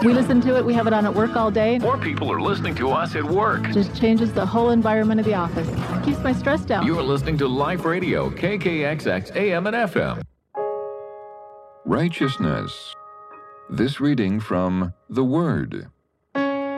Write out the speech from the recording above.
We listen to it. We have it on at work all day. More people are listening to us at work. Just changes the whole environment of the office. Keeps my stress down. You're listening to Life Radio, KKXX AM and FM. Righteousness. This reading from The Word.